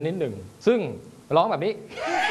นิดหนึ่งซึ่งร้องแบบนี้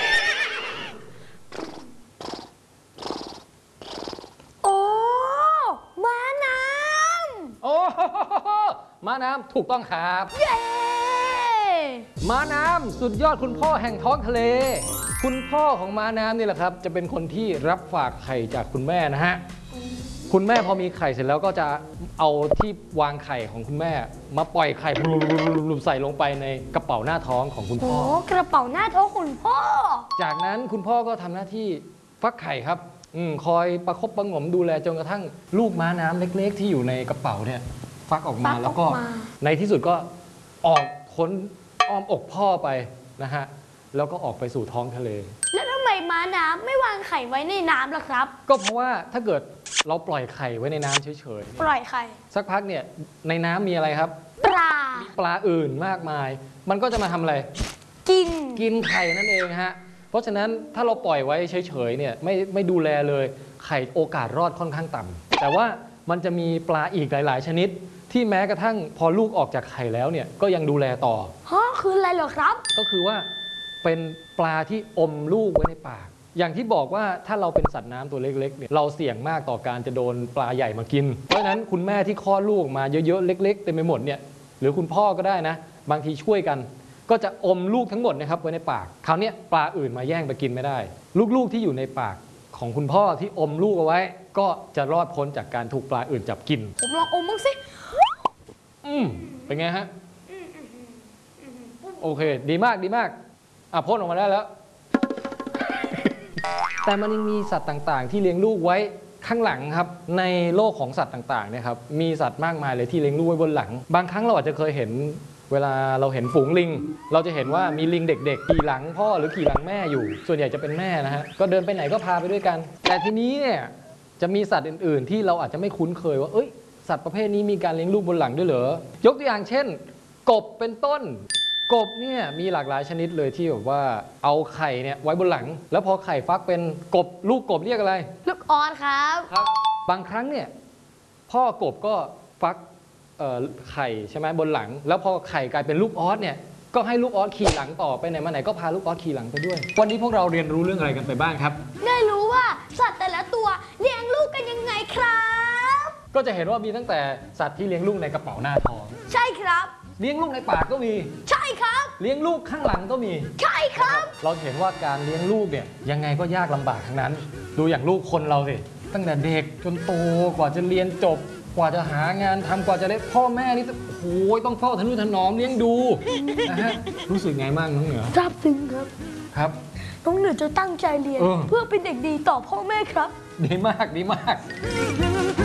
โอ้ม้าน้ำโอ้ม้าน้ำถูกต้องครับเย้ม้าน้ำสุดยอดคุณพ่อแห่งท้องทะเลคุณพ่อของม้าน้ำนี่แหละครับจะเป็นคนที่รับฝากไข่จากคุณแม่นะฮะคุณแม่พอมีไข่เสร็จแล้วก็จะเอาที่วางไข่ของคุณแม่มาปล่อยไข่ใส่ลงไปในกระเป๋าหน้าท้องของคุณพ่อกระเป๋าหน้าท้องคุณพ่อจากนั้นคุณพ่อก็ทำหน้าที่ฟักไข่ครับคอยประคบประหงมดูแลจนกระทั่งลูกม้าน้ำเล็กๆที่อยู่ในกระเป๋าเนี่ยฟักออกมาแล้วก็ในที่สุดก็ออกพ้นอ้อมอกพ่อไปนะฮะแล้วก็ออกไปสู่ท้องทะเลแล้วทำไมม้าน้ำไม่วางไข่ไว้ในน้ำล่ะครับก็เพราะว่าถ้าเกิดเราปล่อยไข่ไว้ในน้ำเฉยๆปล่อยไข่สักพักเนี่ยในน้ำมีอะไรครับปลาอื่นมากมายมันก็จะมาทำอะไรกินไข่นั่นเองฮะเพราะฉะนั้นถ้าเราปล่อยไว้เฉยๆเนี่ยไม่ดูแลเลยไข่โอกาสรอดค่อนข้างต่ำแต่ว่ามันจะมีปลาอีกหลายๆชนิดที่แม้กระทั่งพอลูกออกจากไข่แล้วเนี่ยก็ยังดูแลต่อคืออะไรเหรอครับก็คือว่าเป็นปลาที่อมลูกไว้ในปากอย่างที่บอกว่าถ้าเราเป็นสัตว์น้ำตัวเล็กๆเนี่ยเราเสี่ยงมากต่อการจะโดนปลาใหญ่มากินเพราะฉะนั้นคุณแม่ที่คลอดลูกมาเยอะๆเล็กๆเต็มไปหมดเนี่ยหรือคุณพ่อก็ได้นะบางทีช่วยกันก็จะอมลูกทั้งหมดนะครับไว้ในปากคราวนี้ปลาอื่นมาแย่งไปกินไม่ได้ลูกๆที่อยู่ในปากของคุณพ่อที่อมลูกเอาไว้ก็จะรอดพ้นจากการถูกปลาอื่นจับกินผมลองอมบ้างสิเป็นไงฮะโอเคดีมากพ่นออกมาได้แล้วแต่มันยังมีสัตว์ต่างๆที่เลี้ยงลูกไว้ข้างหลังครับในโลกของสัตว์ต่างๆเนี่ยครับมีสัตว์มากมายเลยที่เลี้ยงลูกไว้บนหลังบางครั้งเราอาจจะเคยเห็นเวลาเราเห็นฝูงลิงเราจะเห็นว่ามีลิงเด็กๆขี่หลังพ่อหรือขี่หลังแม่อยู่ส่วนใหญ่จะเป็นแม่นะฮะก็เดินไปไหนก็พาไปด้วยกันแต่ทีนี้เนี่ยจะมีสัตว์อื่นๆที่เราอาจจะไม่คุ้นเคยว่าสัตว์ประเภทนี้มีการเลี้ยงลูกบนหลังด้วยเหรอยกตัวอย่างเช่นกบเป็นต้นกบเนี่ยมีหลากหลายชนิดเลยที่แบบว่าเอาไข่เนี่ยไว้บนหลังแล้วพอไข่ฟักเป็นกบลูกกบเรียกอะไรลูกออสครับบางครั้งเนี่ยพ่อกบก็ฟักไข่ใช่ไหมบนหลังแล้วพอไข่กลายเป็นลูกออสเนี่ยก็ให้ลูกออสขี่หลังต่อไปไหนมาไหนก็พาลูกออสขี่หลังไปด้วยวันนี้พวกเราเรียนรู้เรื่องอะไรกันไปบ้างครับได้รู้ว่าสัตว์แต่ละตัวเลี้ยงลูกกันยังไงครับก็จะเห็นว่ามีตั้งแต่สัตว์ที่เลี้ยงลูกในกระเป๋าหน้าท้องใช่ครับเลี้ยงลูกในปากก็มีใช่ครับเลี้ยงลูกข้างหลังก็มีใช่ครับเราเห็นว่าการเลี้ยงลูกเนี่ยยังไงก็ยากลำบากทั้งนั้นดูอย่างลูกคนเราสิตั้งแต่เด็กจนโตกว่าจะเรียนจบกว่าจะหางานทำกว่าจะได้พ่อแม่นี่โอ้โหต้องเฝ้าทนุถนอมเลี้ยงดูนะฮะรู้สึกไงบ้างน้องเหนือซาบซึ้งครับน้องเหนือจะตั้งใจเรียนเพื่อเป็นเด็กดีต่อพ่อแม่ครับดีมาก